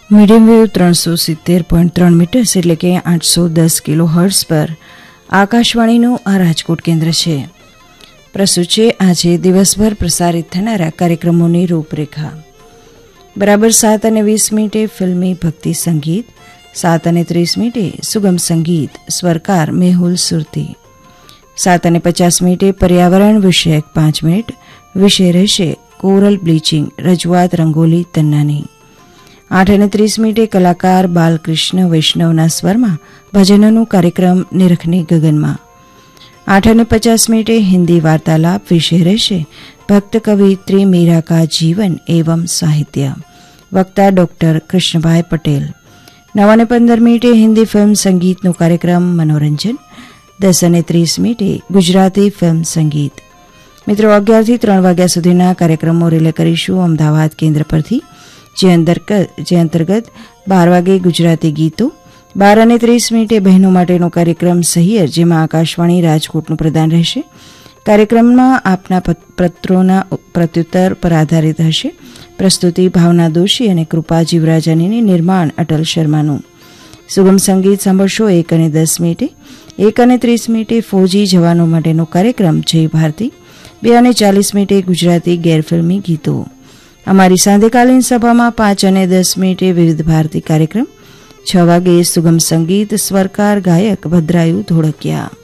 Medium wave 370.3 metres એટલે કે 810 kilo hertz પર આકાશવાણીનું આ રાજકોટ કેન્દ્ર છે. પ્રસ્તુત છે આજે દિવસભર પ્રસારિત થનારા કાર્યક્રમોની રૂપરેખા. બરાબર 7:20 ફિલ્મી ભક્તિ સંગીત, 7:30 સુગમ સંગીત, સ્વરકાર મેહુલ સુરતી. 7:50 પર્યાવરણ વિષયક 5 મિનિટ, વિષય રહેશે કોરલ બ્લીચિંગ, રજૂઆત રંગોલી તન્નાની. 8:30 કલાકાર બાલકૃષ્ણ વૈષ્ણવના સ્વરમાં ભજનોનું કાર્યક્રમ નિરખની ગગનમાં. 8:50 હિન્દી વાર્તાલાપ, વિષય રહેશે ભક્ત કવિત્રી મીરા કા જીવન એવं સાહિત્ય, વક્તા ડોક્ટર કૃષ્ણભાઈ પટેલ. 9:15 હિન્દી ફિલ્મ સંગીતનું કાર્યક્રમ મનોરંજન. 10:30 ગુજરાતી ફિલ્મ સંગીત. મિત્રો, 11 થી 3 વાગ્યા સુધીના કાર્યક્રમો રિલે કરીશું અમદાવાદ કેન્દ્ર પરથી, જે અંતર્ગત 12 વાગે ગુજરાતી ગીતો, 12:30 બહેનો માટેનો કાર્યક્રમ સહિયર, જેમાં આકાશવાણી રાજકોટનું પ્રદાન રહેશે. કાર્યક્રમમાં આપના પત્રોના પ્રત્યુત્તર પર આધારિત હશે. પ્રસ્તુતિ ભાવના દોશી અને કૃપા જીવરાજાની, નિર્માણ અટલ શર્માનું. સુગમ સંગીત સાંભળશો 1:10, 1:30 ફૌજી જવાનો માટેનો કાર્યક્રમ જય ભારતી, 2:40 ગુજરાતી ગેરફિલ્મી ગીતો. અમારી સાંધેકાલીન સભામાં 5:10 વિવિધ ભારતી કાર્યક્રમ. 6 વાગે સુગમ સંગીત, સ્વરકાર ગાયક ભદ્રાયુ ધોળકિયા.